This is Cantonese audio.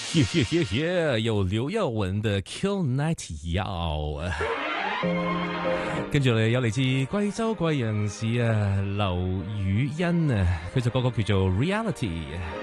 有劉耀文的 Kill Night 有，跟住嚟有嚟自貴州貴陽市劉宇欣啊，佢首歌曲叫做 Reality。